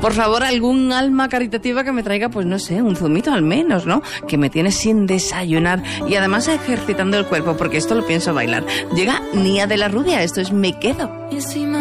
Por favor, algún alma caritativa que me traiga, pues no sé, un zumito al menos, ¿no? Que me tiene sin desayunar y además ejercitando el cuerpo, porque esto lo pienso bailar. Llega Nia de la Rubia, esto es Me Quedo.